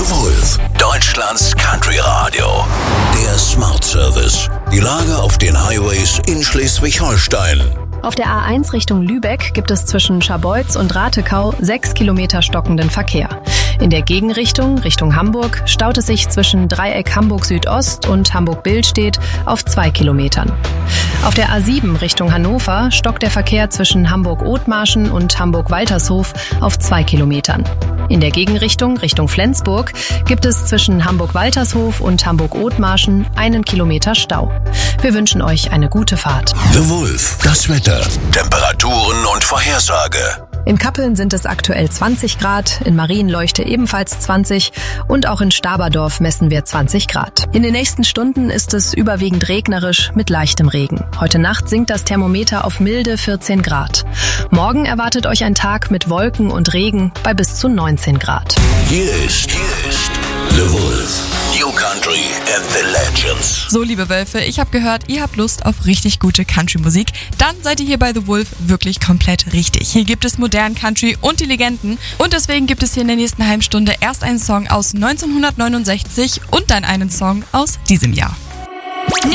The Wolf, Deutschlands Country Radio. Der Smart Service. Die Lage auf den Highways in Schleswig-Holstein. Auf der A1 Richtung Lübeck gibt es zwischen Scharbeutz und Ratekau 6 Kilometer stockenden Verkehr. In der Gegenrichtung, Richtung Hamburg, staut es sich zwischen Dreieck Hamburg Südost und Hamburg-Billstedt auf 2 Kilometern. Auf der A7 Richtung Hannover stockt der Verkehr zwischen Hamburg-Othmarschen und Hamburg-Waltershof auf 2 Kilometern. In der Gegenrichtung, Richtung Flensburg, gibt es zwischen Hamburg-Waltershof und Hamburg-Othmarschen 1 Kilometer Stau. Wir wünschen euch eine gute Fahrt. The Wolf, das Wetter, Temperaturen und Vorhersage. In Kappeln sind es aktuell 20 Grad, in Marienleuchte ebenfalls 20 und auch in Staberdorf messen wir 20 Grad. In den nächsten Stunden ist es überwiegend regnerisch mit leichtem Regen. Heute Nacht sinkt das Thermometer auf milde 14 Grad. Morgen erwartet euch ein Tag mit Wolken und Regen bei bis zu 19 Grad. Hier ist The Wolf. New Country and the Legends. So, liebe Wölfe, ich habe gehört, ihr habt Lust auf richtig gute Country-Musik. Dann seid ihr hier bei The Wolf wirklich komplett richtig. Hier gibt es modernen Country und die Legenden. Und deswegen gibt es hier in der nächsten halben Stunde erst einen Song aus 1969 und dann einen Song aus diesem Jahr.